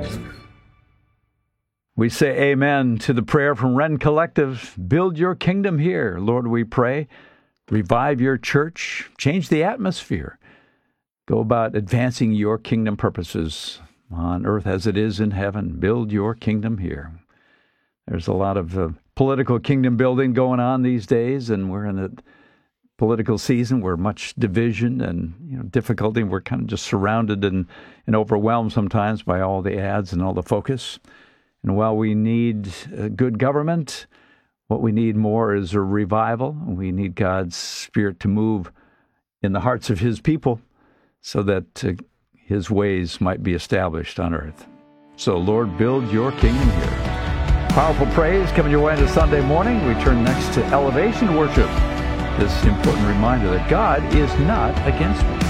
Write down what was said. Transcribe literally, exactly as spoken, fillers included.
We say amen to the prayer from Ren Collective. Build your kingdom here, Lord, we pray. Revive your church. Change the atmosphere. Go about advancing your kingdom purposes on earth as it is in heaven. Build your kingdom here. There's a lot of uh, political kingdom building going on these days, and we're in a political season where much division and you know difficulty. We're kind of just surrounded and, and overwhelmed sometimes by all the ads and all the focus. And while we need uh, good government, what we need more is a revival. We need God's Spirit to move in the hearts of His people so that uh, His ways might be established on earth. So, Lord, build your kingdom here. Powerful praise coming your way into Sunday morning. We turn next to elevation worship. This important reminder that God is not against me.